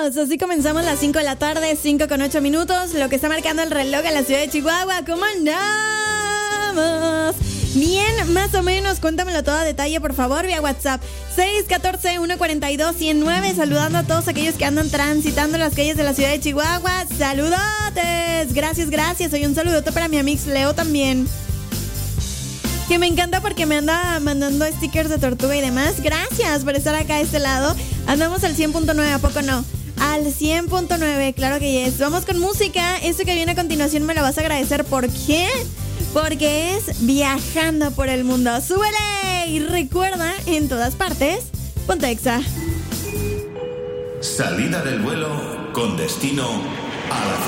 Así comenzamos las 5 de la tarde, 5:08, lo que está marcando el reloj en la ciudad de Chihuahua. ¿Cómo andamos? Bien, más o menos, cuéntamelo todo a detalle, por favor, vía WhatsApp 614-142-109. Saludando a todos aquellos que andan transitando las calles de la ciudad de Chihuahua. ¡Saludotes! Gracias. Hoy un saludote para mi amigo Leo también, que me encanta porque me anda mandando stickers de tortuga y demás. Gracias por estar acá a este lado. Andamos al 100.9, ¿a poco no? Al 100.9, claro que yes. Vamos con música. Esto que viene a continuación me lo vas a agradecer. ¿Por qué? Porque es Viajando por el Mundo. ¡Súbele! Y recuerda, en todas partes, ponte Exa. Salida del vuelo con destino a la